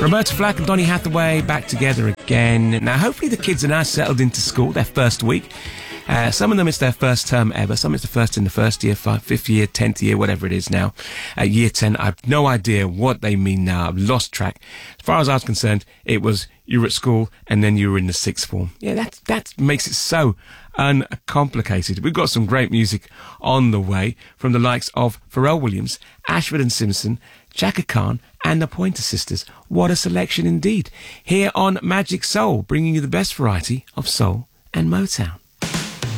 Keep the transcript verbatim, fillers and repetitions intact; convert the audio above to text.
Roberta Flack and Donny Hathaway back together again. Now, hopefully the kids are now settled into school, their first week. Uh, some of them it's their first term ever. Some it's the first in the first year, five, fifth year, tenth year, whatever it is now. At year ten, I have no idea what they mean now. I've lost track. As far as I was concerned, it was you were at school and then you were in the sixth form. Yeah, that that makes it so uncomplicated. We've got some great music on the way from the likes of Pharrell Williams, Ashford and Simpson, Chaka Khan and the Pointer Sisters. What a selection indeed. Here on Magic Soul, bringing you the best variety of soul and Motown.